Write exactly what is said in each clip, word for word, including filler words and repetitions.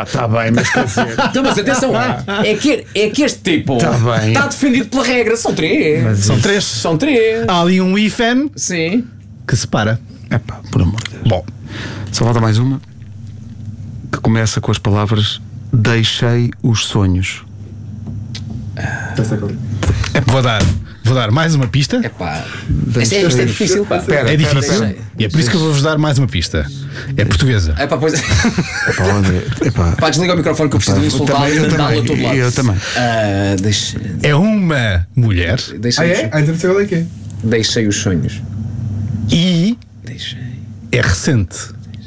está bem, mas quer dizer. Não, mas atenção, é que, é que este tipo Tá bem. está defendido pela regra. São três. Mas São isso- três. São três. Há ali um hífen Sim. que separa. Epá, por amor de Deus. Bom, Só falta mais uma que começa com as palavras deixei os sonhos. vou dar, vou dar mais uma pista. É pá. Isto é, isto é difícil, pá. Espera, É espera, difícil. espera. E é por isso que eu vou-vos dar mais uma pista. É portuguesa. É pá, pois. Epá, André, epá. Pá, desliga o microfone que eu preciso de Eu insultá-lo também, e eu mandá-lo a também, todo lado. eu também. Ah, deixa, É uma mulher deixa, Ah, é? Ah, então não sei qual é que é. Deixei os sonhos. e Deixei. é recente.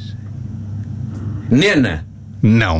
Nena. Não.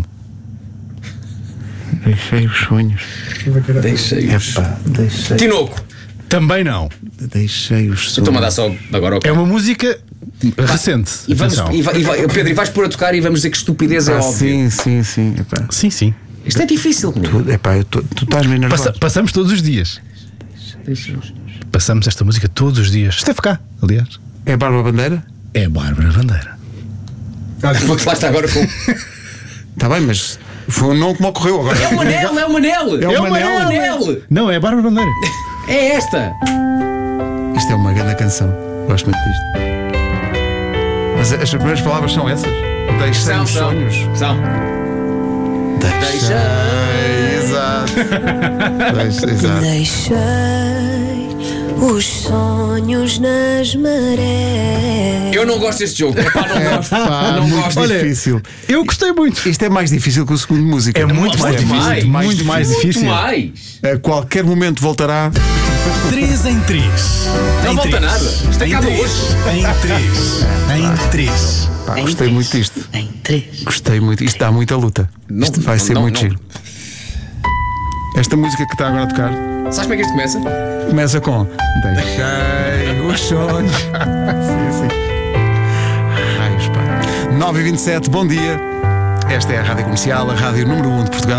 Deixei os sonhos. Deixei os. Epá, deixei, Tinoco. Também não. deixei os sonhos. Estou-me a dar só agora o É uma música recente. E vamos, Atenção. e vai, e vai- Pedro, e vais pôr a tocar e vamos dizer que estupidez é Ah, óbvio. sim, sim, sim. Epá. Sim, sim. Isto é difícil, menino. Tu, epá, eu tô- tu estás meio nervoso. Passa- passamos todos os dias. Passamos esta música todos os dias. Esteve cá, aliás. É a Bárbara Bandeira? É a Bárbara Bandeira. Porque lá está agora com. Está bem, mas foi um não que me ocorreu agora. É o Manel, é o Manel! É o o Manel. Manel! Não, é a Bárbara Bandeira. É esta! Isto é uma grande canção. Gosto muito disto. Mas as primeiras palavras são essas. Deixei São, os são. sonhos. São. Deixei. Exato. Deixei, exato. Deixei os sonhos nas marés. Eu não gosto deste jogo. Epá, não gosto. Pá, não muito gosto. difícil. Eu gostei muito. Isto é mais difícil que o segundo música. É muito mais Isto é difícil. Muito mais difícil. Muito mais. A qualquer momento voltará. três em três. Não Em volta três. nada. Isto Em acaba três. hoje. Em três. Em três. Pá, gostei muito disto. Em três. Gostei muito. Isto dá muita luta. Não, Isto vai não, ser não, muito não. giro. Esta música que está agora a tocar Sabes como é que isto começa? começa com Deixei os sonhos. Sim, sim. Raios, pá. nove e vinte e sete, bom dia. Esta é a Rádio Comercial, a Rádio número um de Portugal.